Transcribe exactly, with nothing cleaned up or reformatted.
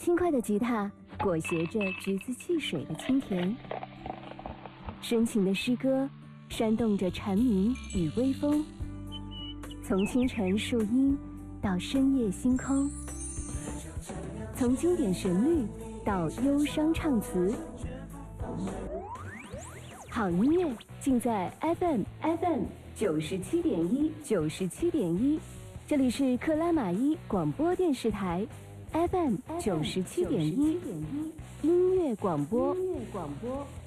轻快的吉他裹挟着橘子汽水的清甜，深情的诗歌煽动着蝉鸣与微风，从清晨树荫到深夜星空，从经典旋律到忧伤唱词，好音乐尽在 F M F M 九十七点一九十七点一，这里是克拉玛依广播电视台 F M 九十七点一音乐广播。音乐广播。